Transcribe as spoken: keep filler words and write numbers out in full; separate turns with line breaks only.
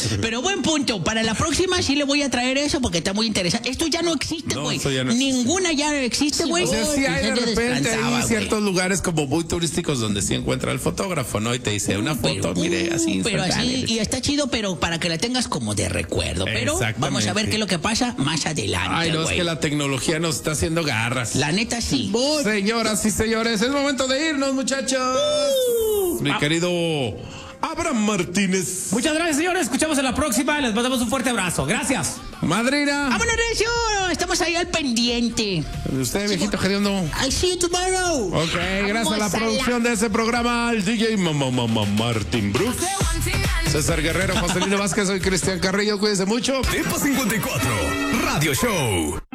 Pero buen punto. Para la próxima sí le voy a traer eso porque está muy interesante. Esto ya no existe, güey.
No, ya no
Ninguna ya existe, güey.
O sea, sí hay de repente hay
wey.
ciertos lugares como muy turísticos donde sí encuentra el fotógrafo, ¿no? Y te dice una foto, pero, mire, así.
Pero así, y está chido, pero para que la tengas como de recuerdo. Pero vamos a ver qué es lo que pasa más adelante.
Ay, no,
wey.
es que la tecnología nos está haciendo garras.
La neta sí.
Señoras y señores, es momento de irnos, muchachos. Uh, Mi ah. querido Abraham Martínez.
Muchas gracias, señores. Escuchamos en la próxima. Les mandamos un fuerte abrazo. Gracias.
Madrina.
¡Vámonos, Recio! Estamos ahí al pendiente.
Usted, viejito queriendo.
I see you tomorrow.
Ok, gracias a la producción de ese programa, al D J Mamá Mamá Martín Brooks, César Guerrero, Joselino Vázquez, soy Cristian Carrillo. Cuídense mucho.
Tiempo cincuenta y cuatro Radio Show.